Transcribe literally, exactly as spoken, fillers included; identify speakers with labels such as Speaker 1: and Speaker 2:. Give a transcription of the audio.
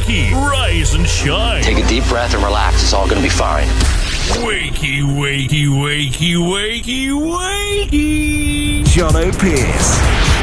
Speaker 1: wakey, rise and shine.
Speaker 2: Take a deep breath and relax. It's all going to be fine.
Speaker 1: Wakey, wakey, wakey, wakey, wakey.
Speaker 3: Jono Pierce.